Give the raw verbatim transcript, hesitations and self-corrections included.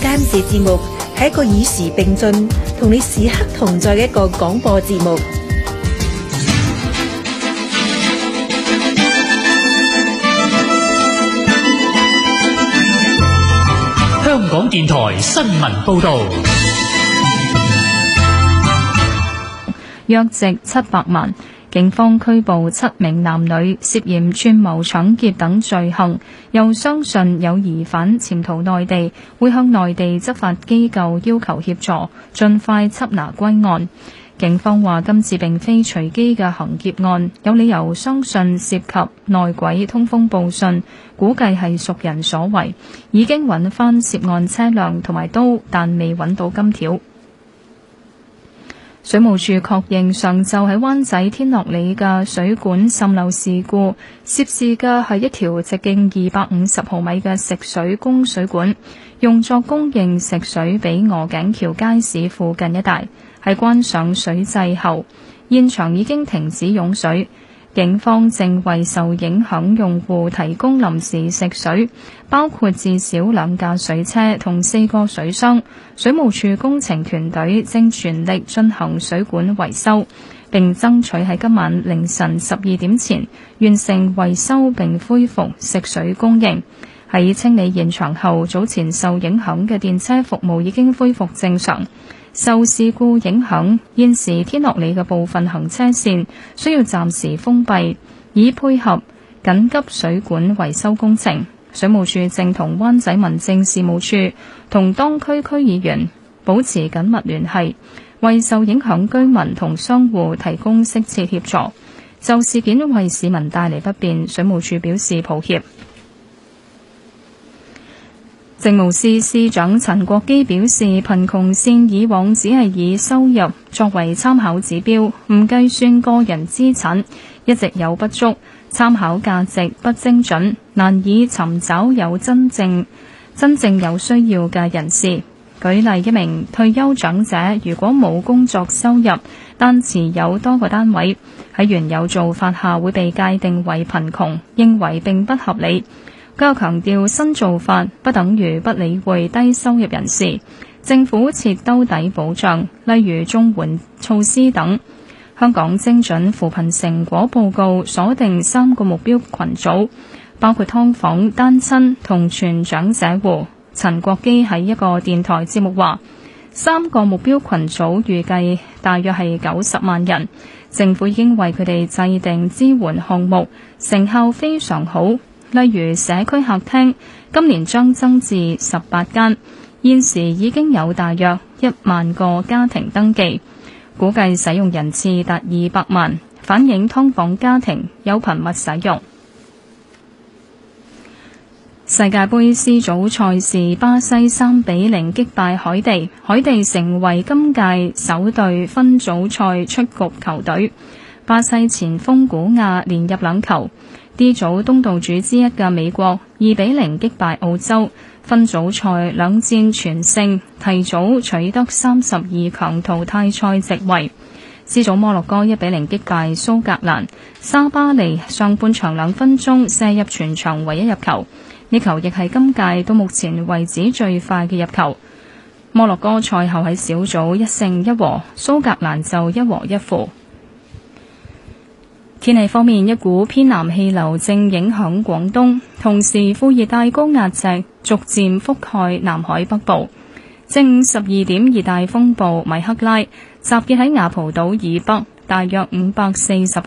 暫時節目係一個與時並進，同你時刻同在嘅一個廣播節目。 香港電台新聞報道， 約值七百萬。警方拘捕七名男女，涉嫌串謀搶劫等罪行，又相信有疑犯潛逃內地，會向內地執法機構要求協助，盡快緝拿歸案。警方話今次並非隨機嘅行劫案，有理由相信涉及內鬼通風報信，估計係熟人所為，已經揾返涉案車輛同埋刀，但未揾到金條。水務署確認上晝喺灣仔天樂里嘅水管滲漏事故，涉事嘅係一條直徑二百五十毫米嘅食水供水管，用作供應食水俾鵝頸橋街市附近一帶。喺關上水掣後，現場已經停止湧水。警方正為受影響用戶提供臨時食水，包括至少兩架水車同四個水箱。水務署工程團隊正全力進行水管維修，並爭取喺今晚凌晨十二點前完成維修並恢復食水供應。喺清理現場後，早前受影響嘅電車服務已經恢復正常。受事故影響，現時天樂里嘅部分行車線需要暫時封閉，以配合緊急水管維修工程。水務署正同灣仔民政事務處同當區區議員保持緊密聯繫，為受影響居民同商戶提供適切協助。就事件為市民帶嚟不便，水務署表示抱歉。政務司司長陳國基表示，貧窮線以往只係以收入作為參考指標，唔計算個人資產，一直有不足，參考價值不精準，難以尋找有真正真正有需要嘅人士。舉例，一名退休長者如果冇工作收入，但持有多個單位，喺原有做法下會被界定為貧窮，認為並不合理。佢又強調，新做法不等於不理會低收入人士，政府設兜底保障，例如綜援措施等。香港精準扶貧成果報告鎖定三個目標群組，包括劏房、單親同全長者戶。陳國基喺一個電台節目話，三個目標群組預計大約係九十萬人，政府已經為佢哋制定支援項目，成效非常好。例如社區客廳，今年將增至十八間，現時已經有大約一萬個家庭登記，估計使用人次達二百萬，反映劏房家庭有頻密使用。世界盃 C 組賽事，巴西三比零擊敗海地，海地成為今屆首隊分組賽出局球隊。巴西前鋒古亞連入兩球。D 組東道主之一嘅美國二比零擊敗澳洲，分組賽兩戰全勝，提早取得三十二強淘汰賽席位。C 組摩洛哥一比零擊敗蘇格蘭，沙巴利上半場兩分鐘射入全場唯一入球，呢球亦係今屆到目前為止最快嘅入球。摩洛哥賽後喺小組一勝一和，蘇格蘭就一和一負。天氣方面，一股偏南氣流正影響廣東，同時副熱帶高壓脊逐漸覆蓋南海北部。正午十二點，熱帶風暴米克拉集結喺雅蒲島以北，大約五百四十